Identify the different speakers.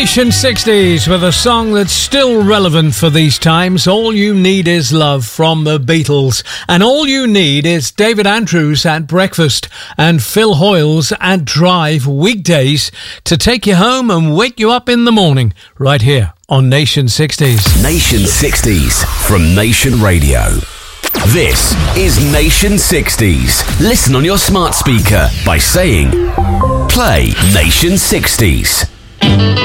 Speaker 1: Nation 60s with a song that's still relevant for these times. All You Need Is Love from the Beatles. And all you need is David Andrews at breakfast and Phil Hoyles at drive weekdays to take you home and wake you up in the morning right here on Nation 60s.
Speaker 2: Nation 60s from Nation Radio. This is Nation 60s. Listen on your smart speaker by saying, play Nation 60s.